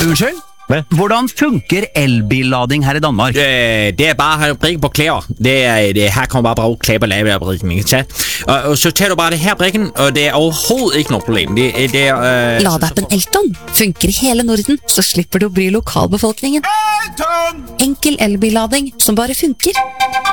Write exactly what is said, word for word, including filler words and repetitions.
Unnskyld? Hva? Hvordan funker elbillading her i Danmark? Øh, det er bare at brikke på klæder. Det er, det, her kommer bare bruge klæder på lave brikken, ikke sant? Og, og så tager du bare det her brikken, og det er overhovedet ikke noe problem. Det, det er... Øh, Ladeappen Elton funker i hele Norden, så slipper du å bry lokalbefolkningen. Enkel elbillading som bare funker.